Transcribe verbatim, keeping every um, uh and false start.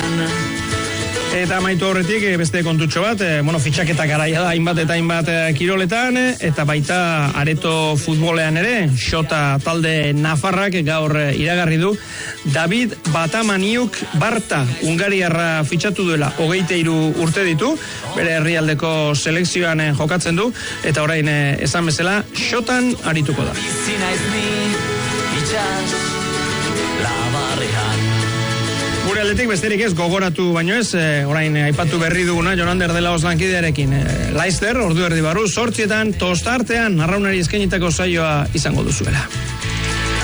Eta amaitu horretik beste kontutxo bat, e, bueno, fitxaketa garaia da hainbat eta hainbat e, kiroletan, eta baita areto futbolean ere, Xota talde nafarrak gaur e, iragarri du, David Batamaniuk Barta, Hungariarra fitxatu duela, hogeita hiru urte ditu, bere herrialdeko selekzioan e, jokatzen du, eta orain e, esan bezala, Xotan arituko da. Gure aldetik besterik ez gogoratu baino ez, e, orain e, aipatu berri duguna Jonander dela oslankidearekin. E, Leicester, ordu erdi barru, sortzietan, tostartean, arraunari eskainitako saioa izango duzuela.